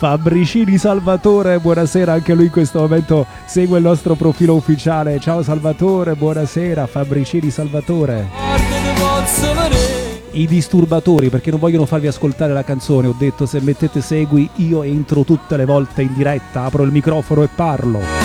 Fabricini Salvatore, buonasera, anche lui in questo momento segue il nostro profilo ufficiale. Ciao Salvatore, buonasera, Fabricini Salvatore. I disturbatori, perché non vogliono farvi ascoltare la canzone, ho detto se mettete segui io entro tutte le volte in diretta, apro il microfono e parlo.